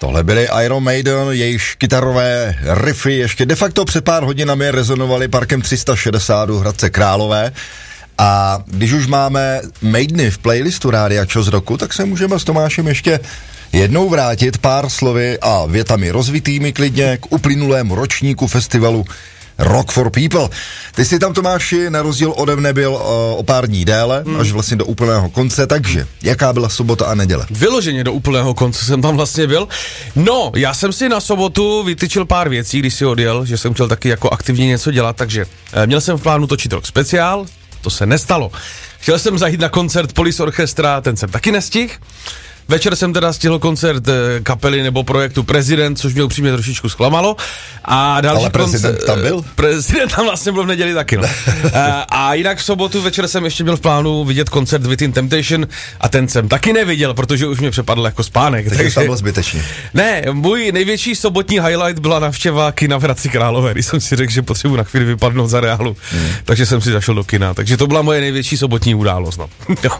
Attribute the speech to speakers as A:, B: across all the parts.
A: Tohle byly Iron Maiden, jejichž kytarové riffy ještě de facto před pár hodinami rezonovaly parkem 360 u Hradce Králové. A když už máme Maideny v playlistu Rádia Čas roku, tak se můžeme s Tomášem ještě jednou vrátit pár slovy a větami rozvitými klidně k uplynulému ročníku festivalu Rock for People. Ty jsi tam, Tomáši, na rozdíl ode mne byl o pár dní déle, až vlastně do úplného konce, takže jaká byla sobota a neděle?
B: Vyloženě do úplného konce jsem tam vlastně byl. No, já jsem si na sobotu vytyčil pár věcí, když si odjel, že jsem chtěl taky jako aktivně něco dělat, takže měl jsem v plánu točit rock speciál, to se nestalo. Chtěl jsem zajít na koncert Police Orchestra, ten jsem taky nestihl. Večer jsem teda stihl koncert kapely nebo projektu Prezident, což mě upřímně trošičku zklamalo. A další
A: ale prezident tam byl?
B: Prezident tam vlastně byl v neděli taky, no. A jinak v sobotu večer jsem ještě měl v plánu vidět koncert Within Temptation a ten jsem taky neviděl, protože už mě přepadl jako spánek.
A: Takže tam byl zbytečně.
B: Ne, můj největší sobotní highlight byla návštěva kina v Hradci Králové, když jsem si řekl, že potřebuji na chvíli vypadnout za Reálu, takže jsem si zašel do kina. Takže to byla moje největší sobotní událost, no.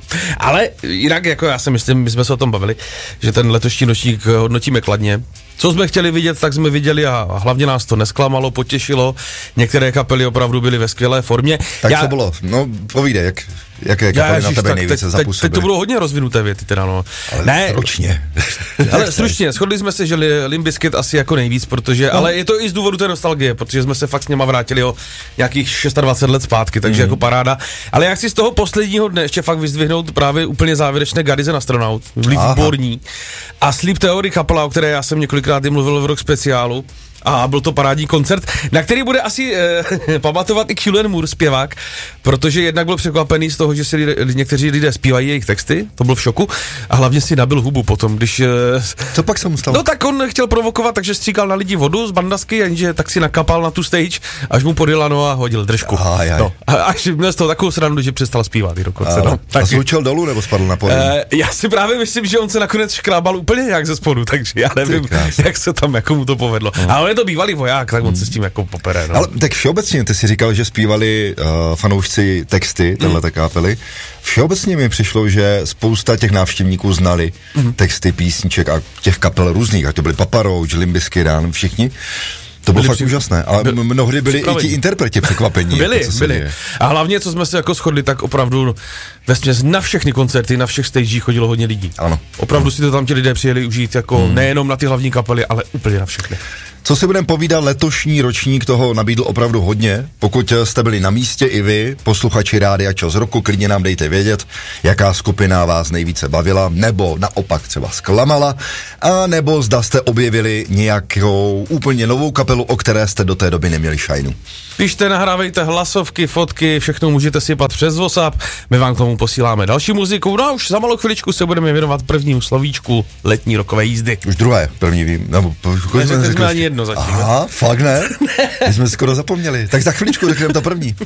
B: Ale jinak jako já si myslím, my jsme se o tom bavili, že ten letošní ročník hodnotíme kladně. Co jsme chtěli vidět, tak jsme viděli a hlavně nás to nesklamalo, potěšilo. Některé kapely opravdu byly ve skvělé formě.
A: Tak co bylo? No povídej, jaké kapely na tebe nejvíce zapůsobily?
B: Teď to budou hodně rozvinuté věty teda, no.
A: Ale ne, stručně.
B: Ale stručně, shodli jsme se, že Limp Bizkit asi jako nejvíc, protože, ale je to i z důvodu té nostalgie, protože jsme se fakt s něma vrátili o nějakých 26 let zpátky, takže jako paráda. Ale já chci z toho posledního dne ještě fakt vyzdvihnout právě úplně závěrečné Garden Astronaut, výborní. A Sleep Theory kapela, o které já jsem několikrát mluvil v rock speciálu. A byl to parádní koncert, na který bude asi pamatovat i Julian Moore, zpěvák, protože jednak byl překvapený z toho, že si někteří lidé zpívají jejich texty, to byl v šoku, a hlavně si nabil hubu potom, když...
A: Co pak se mu stalo?
B: No tak on chtěl provokovat, takže stříkal na lidi vodu z bandasky, jenže tak si nakapal na tu stage, až mu podjela no a hodil držku. No, až měl z toho takovou srandu, že přestal zpívat i dokonce. No,
A: a slučil dolů nebo spadl na podem?
B: Já si právě myslím, že on se nakonec škrábal úplně nějak ze spodu, takže já nevím, jak se tam, jako mu to povedlo. Ale je to bývalý voják, tak on se s tím jako popere, no.
A: Ale tak všeobecně, ty si říkal, že zpívali fanoušci texty téhleté kapely. Všeobecně mi přišlo, že spousta těch návštěvníků znali texty písniček a těch kapel různých, ať to byly Papa Roach, Limp Bizkit, všichni. To bylo fakt úžasné, ale mnohdy byli i ti interpreti překvapení.
B: Byli. A hlavně, co jsme se jako shodli, tak opravdu vesměs na všechny koncerty, na všech stagech chodilo hodně lidí.
A: Ano.
B: Opravdu si to tam ti lidé přijeli užít, jako nejenom na ty hlavní kapely, ale úplně na všechny.
A: Co si budeme povídat, letošní ročník toho nabídl opravdu hodně. Pokud jste byli na místě i vy, posluchači Rádia Čas roku, klidně nám dejte vědět, jaká skupina vás nejvíce bavila, nebo naopak třeba zklamala, a nebo zda jste objevili nějakou úplně novou kapelu, o které jste do té doby neměli šajnu.
B: Pište, nahrávejte hlasovky, fotky, všechno můžete sypat přes WhatsApp, my vám k tomu posíláme další muziku, no a už za malou chviličku se budeme věnovat prvnímu slovíčku letní rokové jízdy.
A: Už druhé, první vím, nebo
B: jsme ani jedno zatím.
A: Aha, fakt ne? My jsme skoro zapomněli, tak za chviličku řekneme to první.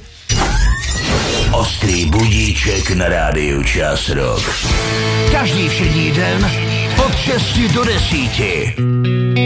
C: Ostrý budíček na rádiu Čas Rock. Každý všední den od 6 do 10.